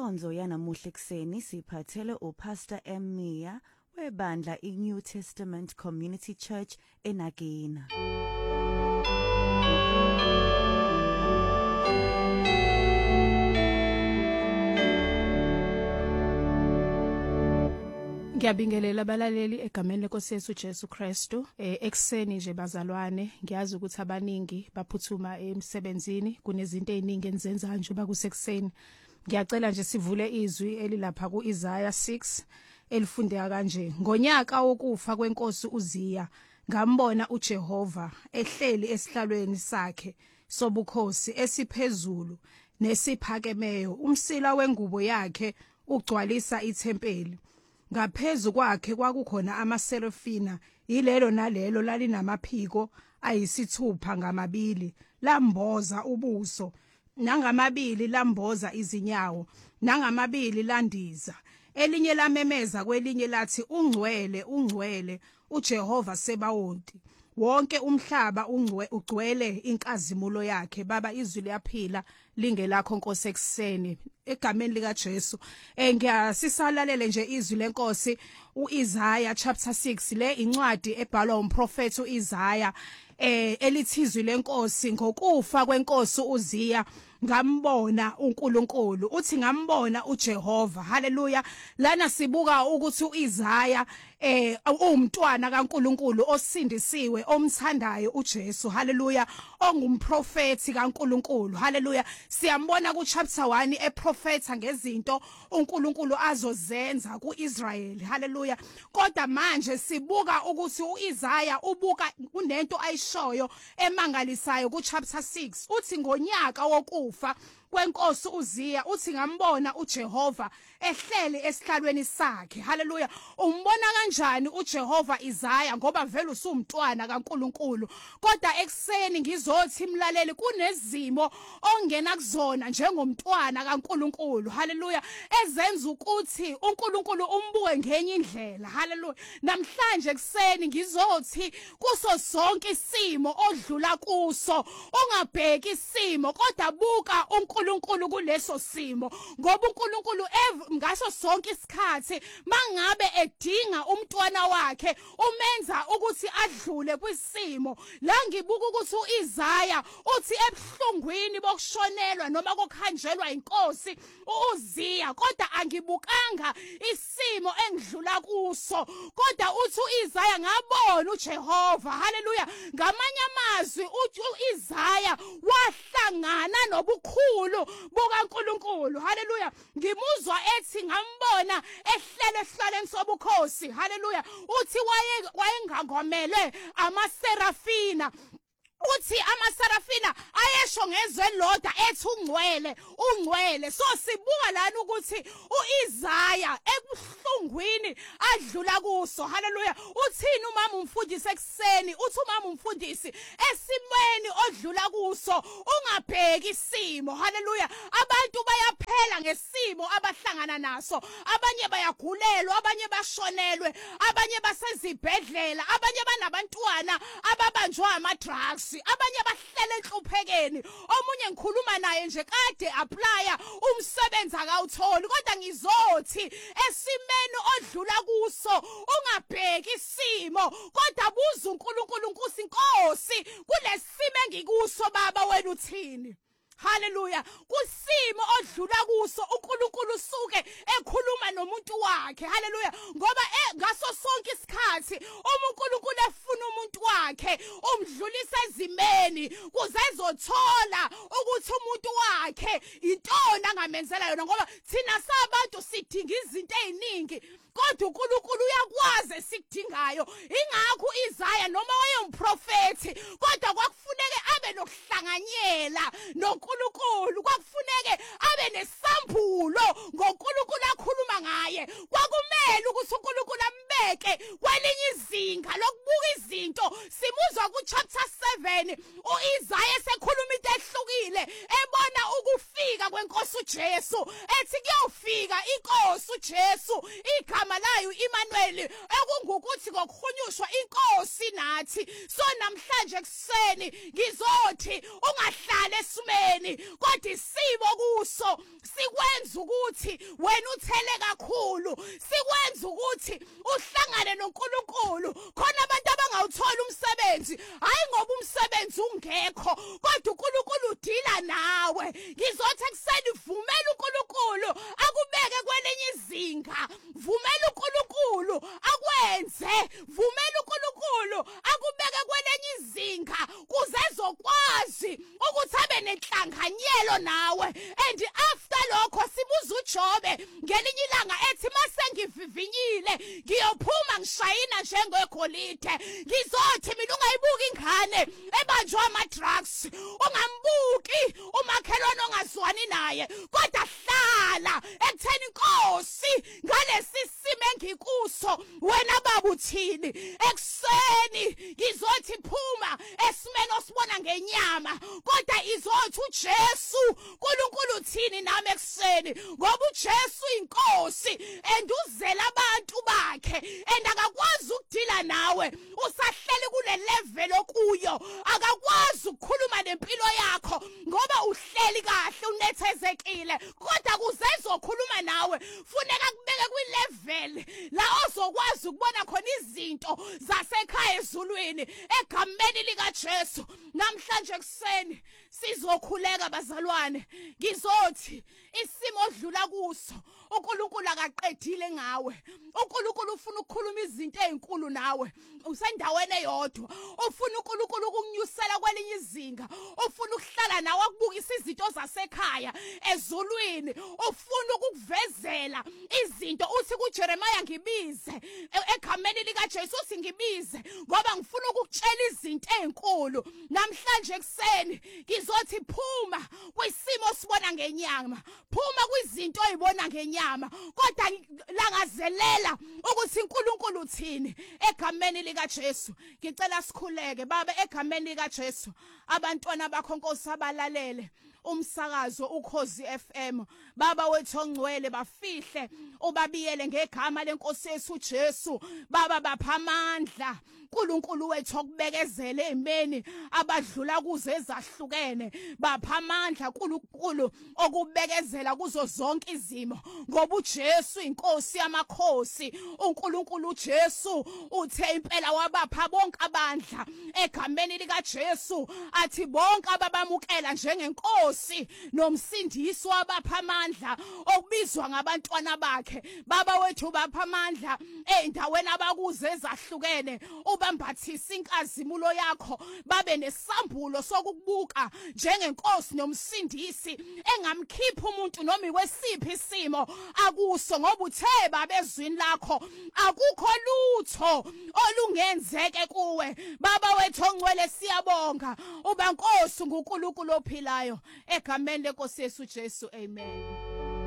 Inkonzo yanamuhla ekseni siphathele uPastor Emia webandla iNew Testament Community Church eNagina. Ngiyabingelela abalaleli egameni leNkosi yethu Jesu Kristu. Ekseni nje bazalwane, ngiyazi ukuthi abaningi baphuthuma emsebenzini, kunezinto eziningi enzenza nje bakusekseni. Ngiyacela nje sivule izwi elilapha kuIsaiah 6 elifundeka kanje. Ngonyaka wokufa kwenkosi uZiya, ngambona uJehova ehleli esihlalweni sakhe sobukhosi esiphezulu nesiphakemeyo. Umsila wengubo yakhe ugcwalisa ithempeli. Ngaphezu kwakhe kwakukhona amaserafina, yilelo nalelo lalinamaphiko ayisithupha ngamabili, lamboza ubuso, nangamabili lamboza izinyawo, nangamabili landiza. Elinye lamemeza kwelinye lathi, ungcwele, ungcwele, uJehova Sebawonti. Wonke umhlaba ugcwele inkazimulo yakhe. Baba, izwi liyaphila lingelakho Nkosi ekseni egameni lika Jesu. Ngiyasisalalele nje izwi lenkosi uIsaiah chapter 6, le incwadi ebhalwa umprofeti uIsaiah elithizwi lenkosi. Ngokufa kwenkosi uZiya ngambona uNkulunkulu, uthi ngambona uJehova. Haleluya. Lana sibuka ukuthi uIsaiah umntwana kaNkulunkulu osindisiwe, omthandayo uJesu. Haleluya. Ongumprofeti kaNkulunkulu. Haleluya. Siyambona ku chapter 1 eprofetha ngezinto uNkulunkulu azozenza kuIsrael. Haleluya. Kodwa manje sibuka ukuthi uIsaiah ubuka unento ayishoyo emangalisayo ku chapter 6. Uthi ngonyaka wokufa kwenkosi uZiya, uthi ngambona uJehova ehleli esihlalweni sakhe. Haleluya. Umbona kanjani uJehova Isaiah? Ngoba vele usumntwana kaNkulunkulu. Kodwa ekseni ngizothi mlaleli, kunezimo ongena kuzona njengomntwana kaNkulunkulu. Haleluya. Ezenza ukuthi uNkulunkulu umbuke ngenye indlela. Haleluya. Namhlanje ekseni ngizothi kuso sonke isimo odlula kuso, ungabheki isimo kodwa buka uNkulunkulu kuleso simo. Ngoba uNkulunkulu ngaso sonke isikhathi mangabe edinga umntwana wakhe umenza ukuthi adlule kwisimo. La ngibuka ukuthi uIsaiah uthi ebuhlungwini bokushonelwa noma kokhanjelwa inkosi uZiya, kodwa angibukanga isimo engidlula kuso, kodwa uthi uIsaiah ngabona uJehova. Haleluya. Ngamanye amazwi uthi uIsaiah wahlangana nobukhulu bukaNkulunkulu. Haleluya. Ngimuzwa ethi ngambona ehlele esihlalweni sobukhosi. Haleluya. Uthi wayengangomele amaserafina. Uthi amaserafina ayesho ngezwe loda ethi ungcwele, ungcwele. So sibuka lana ukuthi uIsaiah ebuhlungwini adlula kuso. Haleluya. Uthini umama umfundisi ekseni? Uthi umama umfundisi esimweni odlula kuso ungabheki isimo. Haleluya. Abantu bayaphela ngesimo abahlangana naso. Abanye bayagulelwa, abanye bashonelwe, abanye basezibhedlela, abanye banabantwana ababanjwa ama-drugs, abanye bahlele enhluphekeni. Omunye ngikhuluma naye nje kade applya umsebenzi akawutholi. Kodwa ngizothi esimeni odlula kuso ungabheki isimo kodwa buza uNkulunkulu, Nkosi, kulesimo engikuso Baba wena uthini? Haleluya. Kusimo odlula kuso uNkulunkulu suke ekhuluma nomuntu wakhe. Haleluya. Ngoba ngaso sonke isikhathi uNkulunkulu efuna umuntu wakhe umdlulisa ezimeni kuze ezothola ukuthi umuntu wakhe intona angamenzela yona. Ngoba thina sabantu sidinga izinto eziningi kodwa uNkulunkulu uyakwazi esikudingayo. Ingakho uIsaiah noma wayengumprofeti kodwa kwakufuneke abe nokuhlanganyela noNkulunkulu. Kwakufuneke abe nesambulo ngoNkulunkulu akhuluma ngaye. Kwakumele ukuthi uNkulunkulu ambeke kwelinye izinga lokubuka izinto. Simuzwa ku chapter 7 uIsaiah sekhuluma into ehlukile, ebona ukufika kwenkosi uJesu, ethi kuyofika inkosi uJesu, igama layo Immanuel, ekungukuthi ngokuhunyushwa inkosi nathi. So namhlanje ekseni ngizothi ungahlala esimeni kodwa isimo kuso sikwenza ukuthi wena uthele kakhulu, sikwenza ukuthi uhlangane noNkulunkulu khona abantu abangawuthola umsebenzi, hayi ngoba umsebenzi ungekho kodwa uNkulunkulu udila nawe. Ngizothi ekuseni vumela uNkulunkulu akubeke kwelinye izinga, vumela uNkulunkulu akwenze, vumela uNkulunkulu akubeke kwelinye izinga kuze ezokwazi ukuthi abe nenhlanganyelo nawe. And after lokho sibuza uJobe ngelinye ilanga ethi mase ngivivinyile ngiyophuma ngishayina njengegolide. Ngizothi mina ungayibuki ingane ebanjwa ama-drugs, ungambuki umakhelwane ongazwani naye, kodwa hlala ekutheni Nkosi ngalesi simo engikuso wena baba uthini. Ekuseni ngizothi phuma esimeni osibona ngenyama, kodwa izothi uJesu uNkulunkulu uthini nami ekuseni, ngoba uJesu inkosi and uzela abantu bakhe and akakwazi ukudila nawe usahleli kule level okuyo, akakwazi ukukhuluma nempilo yakho ngoba uhleli kahle unethezekile, kodwa kuze ezokhuluma nawe funeka kubeke kwi-level la ozokwazi ukubona khona izinto zasekhaya ezulwini egameni likaJesu. Namhlanje kuseni sizokhuleka bazalwane, ngizothi isimo odlula kuso uNkulunkulu akaqedile ngawe. uNkulunkulu ufuna ukukhuluma izinto ezinkulu nawe, usendaweni eyodwa. Ufuna uNkulunkulu ukunyusela kwelinye izinga, ufuna ukuhlala nawe akubukisa izinto zasekhaya ezulwini, ufuna ukukuvezela izinto. Uthi kuJeremiah ngibize egameni likaJesu, uthi ngibize ngoba ngifuna ukukutshela izinto ezinkulu. Namhlanje kuseni ngizothi phuma kwisimo sibona ngenyama, phuma kwizinto oyibona ngenyama, kodwa langazelela ukuthi uNkulunkulu uthini egameni likaJesu. Ngicela sikhuleke baba egameni likaJesu. Abantwana bakho Nkosi abalalele umsakazo Ukhozi FM, baba wethu ongcwele, bafihle ubabiyele ngegama lenkosi yethu uJesu. Baba bapha amandla uNkulunkulu wethu okubekezela ezimeni abadlula kuze ezahlukene, bapha amandla uNkulunkulu okubekezela kuzo zonke izimo, ngoba uJesu inkosi yamakhosi. uNkulunkulu uJesu uthe impela wabapha bonke abandla egameni likaJesu, athi bonke ababamukela njengenkosi nomsindisi wabapha amandla okubizwa ngabantwana bakhe. Baba wethu bapha amandla eindaweni abakuze ezahlukene, ubambathisa inkazimulo yakho, babe nesambulo sokukubuka njengenkosi nomsindisi, engamkhipha umuntu noma ikwesiphi isimo akuso, ngoba uthe baba ezwini lakho akukho lutho olungenzeke kuwe. Baba wethu ongcwele siyabonga, uba nkosi nguNkulunkulu ophilayo egameni lenkosi yethu uJesu. Amen.